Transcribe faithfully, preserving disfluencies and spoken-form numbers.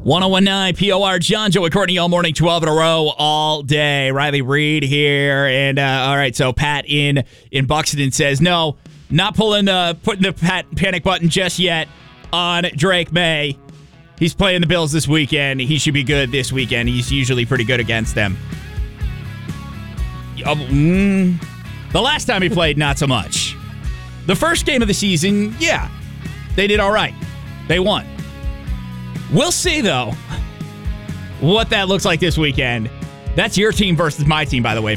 one oh one point nine P O R, John, Joe, and Courtney all morning, twelve in a row, all day. Riley Reed here. And, uh, all right, so Pat in, in Buxton says, no, not pulling the, putting the pat, panic button just yet on Drake May. He's playing the Bills this weekend. He should be good this weekend. He's usually pretty good against them. Uh, mm, the last time he played, not so much. The first game of the season, yeah, they did all right. They won. We'll see, though, what that looks like this weekend. That's your team versus my team, by the way.